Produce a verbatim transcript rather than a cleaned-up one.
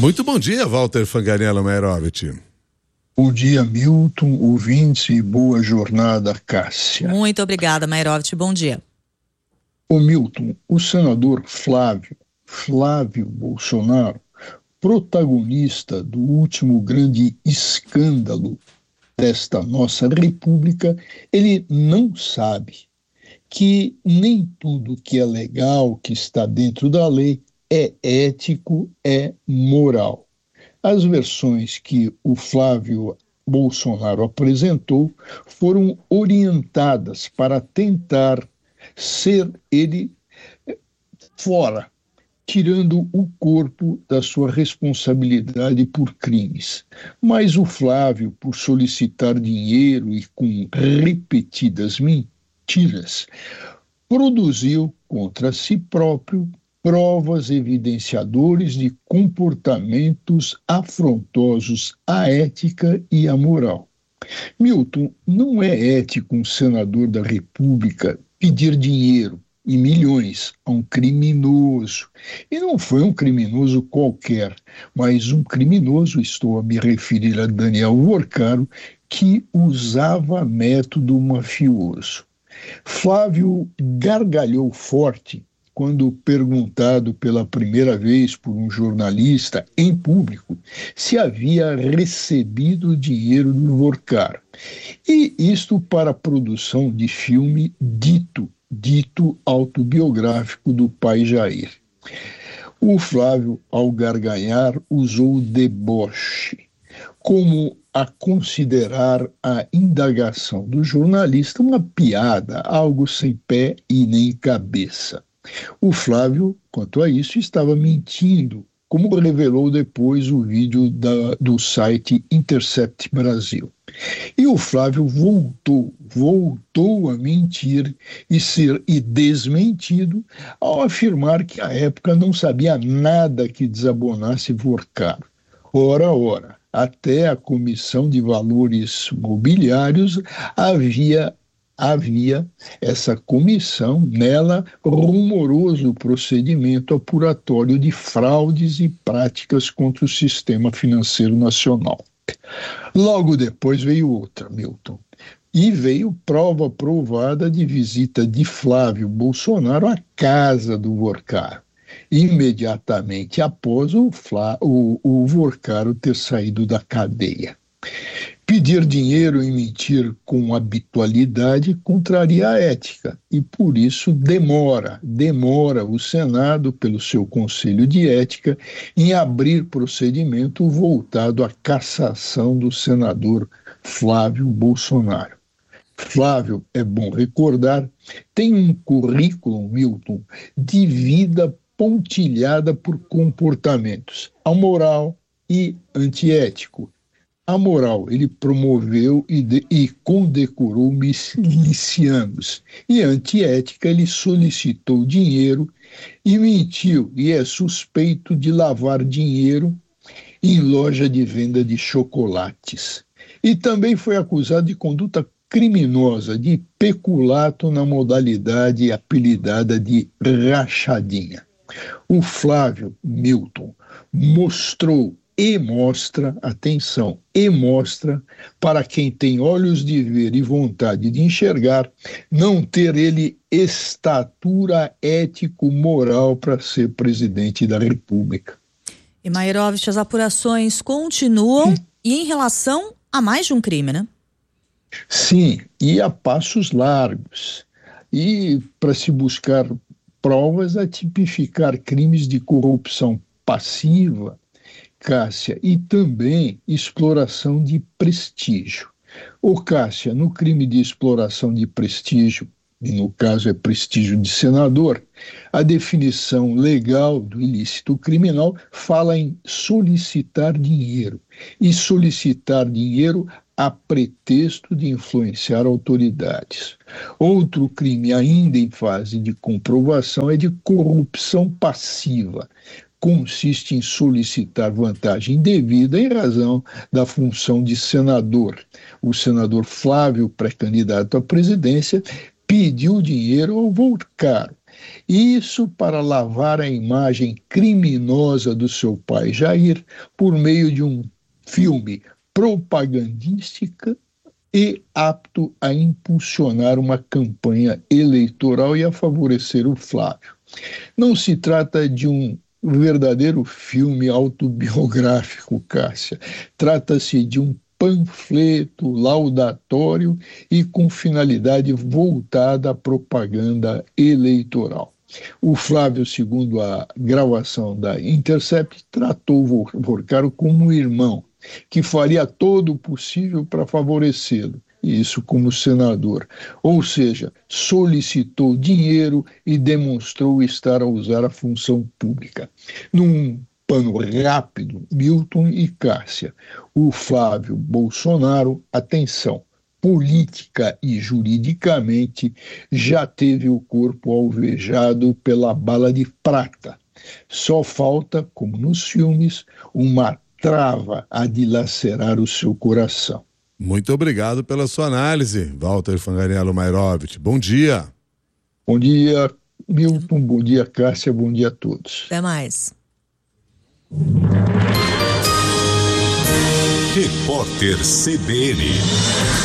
Muito bom dia, Walter Fanganello Mairovich. Bom dia, Milton, ouvintes, e boa jornada, Cássia. Muito obrigada, Mairovich. Bom dia. Ô Milton, o senador Flávio, Flávio Bolsonaro, protagonista do último grande escândalo desta nossa república, ele não sabe que nem tudo que é legal, que está dentro da lei, é ético, é moral. As versões que o Flávio Bolsonaro apresentou foram orientadas para tentar ser ele fora, tirando o corpo da sua responsabilidade por crimes. Mas o Flávio, por solicitar dinheiro e com repetidas mentiras, produziu contra si próprio provas evidenciadoras de comportamentos afrontosos à ética e à moral. Milton, não é ético um senador da República pedir dinheiro e milhões a um criminoso. E não foi um criminoso qualquer, mas um criminoso, estou a me referir a Daniel Vorcaro, que usava método mafioso. Flávio gargalhou forte quando perguntado pela primeira vez por um jornalista em público se havia recebido dinheiro do Vorcaro. E isto para a produção de filme dito, dito autobiográfico do pai Jair. O Flávio, ao gargalhar, usou o deboche, como a considerar a indagação do jornalista uma piada, algo sem pé e nem cabeça. O Flávio, quanto a isso, estava mentindo, como revelou depois o vídeo da, do site Intercept Brasil. E o Flávio voltou, voltou a mentir e ser e desmentido ao afirmar que à época não sabia nada que desabonasse Vorcaro. Ora, ora, até a Comissão de Valores Mobiliários havia havia essa comissão, nela, rumoroso procedimento apuratório de fraudes e práticas contra o sistema financeiro nacional. Logo depois veio outra, Milton, e veio prova provada de visita de Flávio Bolsonaro à casa do Vorcaro, imediatamente após o, Flá, o, o Vorcaro ter saído da cadeia. Pedir dinheiro e mentir com habitualidade contraria a ética e, por isso, demora, demora o Senado, pelo seu Conselho de Ética, em abrir procedimento voltado à cassação do senador Flávio Bolsonaro. Flávio, é bom recordar, tem um currículo, Milton, de vida pontilhada por comportamentos amoral e antiético. A moral, ele promoveu e, de, e condecorou milicianos. E a antiética, ele solicitou dinheiro e mentiu, e é suspeito de lavar dinheiro em loja de venda de chocolates. E também foi acusado de conduta criminosa, de peculato na modalidade apelidada de rachadinha. O Flávio Milton mostrou e mostra, atenção, e mostra para quem tem olhos de ver e vontade de enxergar, não ter ele estatura ético-moral para ser presidente da República. E Mairovich, as apurações continuam e em relação a mais de um crime, né? Sim, e a passos largos. E para se buscar provas a tipificar crimes de corrupção passiva, Cássia, e também exploração de prestígio. Ô Cássia, no crime de exploração de prestígio, e no caso é prestígio de senador, a definição legal do ilícito criminal fala em solicitar dinheiro, e solicitar dinheiro a pretexto de influenciar autoridades. Outro crime ainda em fase de comprovação é de corrupção passiva, consiste em solicitar vantagem indevida em razão da função de senador. O senador Flávio, pré-candidato à presidência, pediu dinheiro ao Vorcaro Isso para lavar a imagem criminosa do seu pai Jair por meio de um filme propagandística e apto a impulsionar uma campanha eleitoral e a favorecer o Flávio. Não se trata de um verdadeiro filme autobiográfico, Cássia. Trata-se de um panfleto laudatório e com finalidade voltada à propaganda eleitoral. O Flávio, segundo a gravação da Intercept, tratou o Porcaro como um irmão, que faria todo o possível para favorecê-lo, isso como senador. Ou seja, solicitou dinheiro e demonstrou estar a usar a função pública. Num pano rápido, Milton e Cássia, o Flávio Bolsonaro, atenção, política e juridicamente, já teve o corpo alvejado pela bala de prata. Só falta, como nos filmes, uma trava a dilacerar o seu coração. Muito obrigado pela sua análise, Walter Fanganiello Mairovich. Bom dia. Bom dia, Milton. Bom dia, Cássia. Bom dia a todos. Até mais. Repórter C B N.